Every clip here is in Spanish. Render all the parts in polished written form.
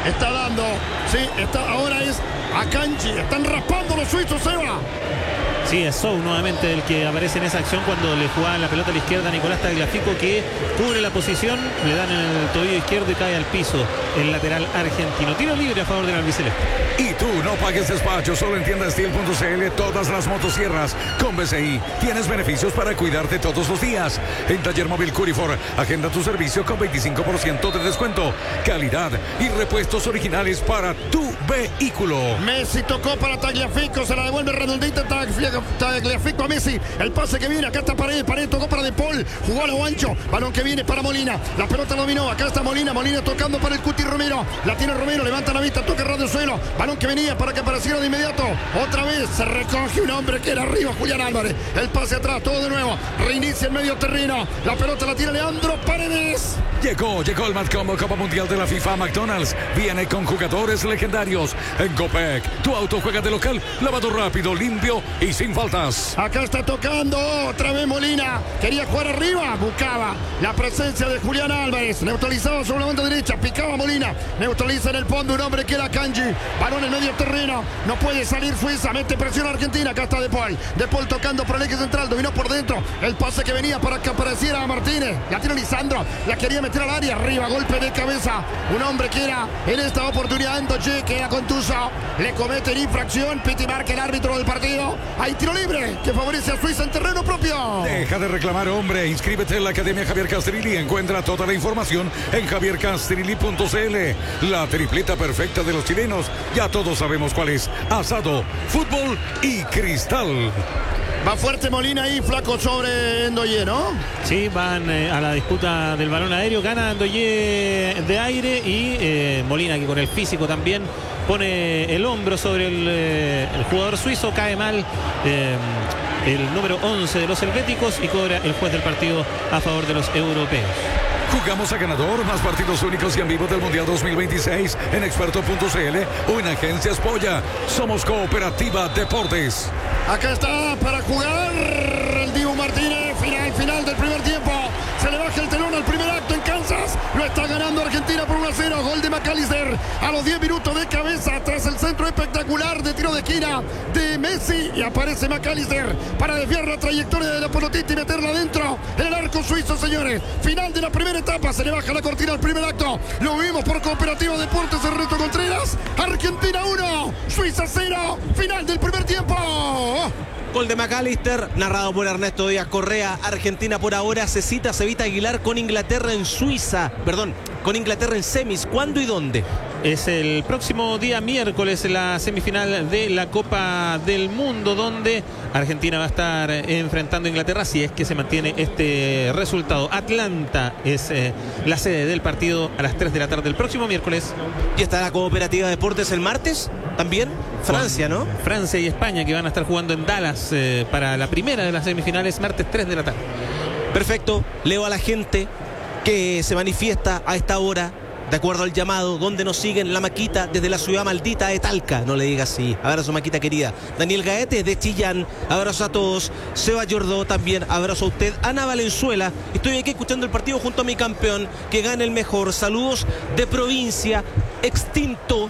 Está dando, sí, ahora es Akanji. Están raspando los suizos, Seba. Sí, es Sou nuevamente el que aparece en esa acción cuando le jugaba la pelota a la izquierda a Nicolás Tagliafico, que cubre la posición, le dan en el tobillo izquierdo y cae al piso el lateral argentino. Tiro libre a favor del albiceleste. Y tú no pagues despacho, solo en tiendasteel.cl todas las motosierras. Con BCI tienes beneficios para cuidarte todos los días. En Taller Móvil Curifor, agenda tu servicio con 25% de descuento, calidad y repuestos originales para tu vehículo. Messi tocó para Tagliafico, se la devuelve redondita Tagliafico a Messi. El pase que viene, acá está Paredes tocó para De Paul, jugó a lo ancho, balón que viene para Molina, la pelota dominó, acá está Molina tocando para el Cuti Romero, la tiene Romero, levanta la vista, toca radio suelo, balón que venía para que apareciera de inmediato, otra vez se recoge un hombre que era arriba, Julián Álvarez, el pase atrás, todo de nuevo, reinicia el medio terreno, la pelota la tira Leandro Paredes. Llegó el Mad Combo Copa Mundial de la FIFA. McDonald's viene con jugadores legendarios. En Copec, tu auto juega de local, lavado rápido, limpio y sin faltas. Acá está tocando otra vez Molina, quería jugar arriba, buscaba la presencia de Julián Álvarez, neutralizaba sobre la banda derecha, picaba Molina, neutraliza en el fondo un hombre que era Kanji, balón en medio terreno, no puede salir Suiza, mete presión a Argentina, acá está De Paul tocando por el eje central, dominó por dentro, el pase que venía para que apareciera Martínez, la tira Lisandro, la quería meter al área, arriba, golpe de cabeza, un hombre que era en esta oportunidad Andoche, que era contuso, le cometen infracción, Piti marca el árbitro del partido, hay tiro libre que favorece a Suiza en terreno propio. Deja de reclamar, hombre, inscríbete en la Academia Javier Castrilli, encuentra toda la información en javiercastrilli.cl, la tripleta perfecta de los chilenos, ya todos sabemos cuál es: asado, fútbol y cristal. Va fuerte Molina ahí, flaco sobre Ndoye, ¿no? Sí, van a la disputa del balón aéreo, gana Ndoye de aire y Molina, que con el físico también pone el hombro sobre el jugador suizo, cae mal el número 11 de los helvéticos y cobra el juez del partido a favor de los europeos. Jugamos a ganador, más partidos únicos y en vivo del Mundial 2026 en experto.cl o en Agencias Polla. Somos Cooperativa Deportes. Acá está para jugar el Dibu Martínez, final del primer tiempo. Se le baja el telón al primer acto en Kansas. Lo está ganando Argentina por 1-0. Gol de McAllister a los 10 minutos de cabeza tras el centro espectacular de tiro de esquina de Messi. Y aparece McAllister para desviar la trayectoria de la pelotita y meterla adentro en el arco suizo, señores. Final de la primera etapa. Se le baja la cortina al primer acto. Lo vimos por Cooperativa Deportes, el Reto Contreras. Argentina 1, Suiza 0. Final del primer tiempo. Gol de McAllister, narrado por Ernesto Díaz Correa. Argentina por ahora se cita Cevita Aguilar con Inglaterra en con Inglaterra en semis. ¿Cuándo y dónde? Es el próximo día miércoles la semifinal de la Copa del Mundo, donde Argentina va a estar enfrentando a Inglaterra si es que se mantiene este resultado. Atlanta es la sede del partido a las 3 de la tarde el próximo miércoles. ¿Y está la Cooperativa Deportes el martes? También Francia, ¿no? Francia y España, que van a estar jugando en Dallas para la primera de las semifinales, martes 3 de la tarde. Perfecto, leo a la gente que se manifiesta a esta hora de acuerdo al llamado, donde nos siguen. La Maquita desde la ciudad maldita de Talca, no le diga así. Abrazo, Maquita querida. Daniel Gaete de Chillán, abrazo a todos. Seba Jordó también, abrazo a usted. Ana Valenzuela, estoy aquí escuchando el partido junto a mi campeón, que gane el mejor. Saludos de provincia, Extinto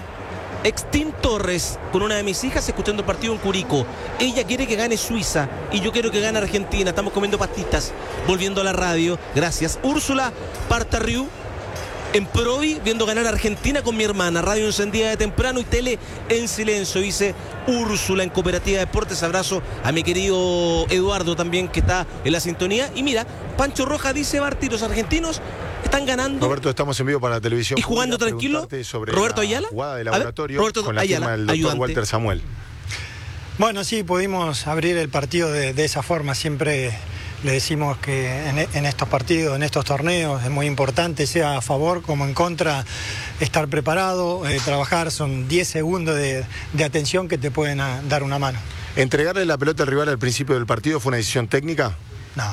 Torres, con una de mis hijas escuchando el partido en Curicó. Ella quiere que gane Suiza y yo quiero que gane Argentina. Estamos comiendo pastitas, volviendo a la radio. Gracias. Úrsula Partarriu en Provi, viendo ganar a Argentina con mi hermana. Radio encendida de temprano y tele en silencio, dice Úrsula en Cooperativa Deportes. Abrazo a mi querido Eduardo también, que está en la sintonía. Y mira, Pancho Roja dice: Barty, los argentinos están ganando. Roberto, estamos en vivo para la televisión. ¿Y jugando tranquilo? Roberto Ayala. Jugada de laboratorio, Roberto con la Ayala, firma del doctor ayudante. Walter Samuel. Bueno, sí, pudimos abrir el partido de esa forma. Siempre le decimos que en estos partidos, en estos torneos, es muy importante, sea a favor como en contra, estar preparado, trabajar. Son 10 segundos de atención que te pueden dar una mano. ¿Entregarle la pelota al rival al principio del partido fue una decisión técnica? No.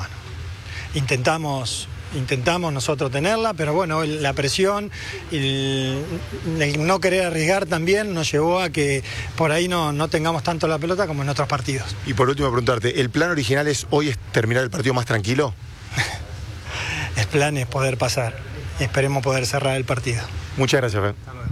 Intentamos nosotros tenerla, pero bueno, la presión y el no querer arriesgar también nos llevó a que por ahí no tengamos tanto la pelota como en otros partidos. Y por último preguntarte, ¿el plan original es terminar el partido más tranquilo? El plan es poder pasar, esperemos poder cerrar el partido. Muchas gracias, Fer.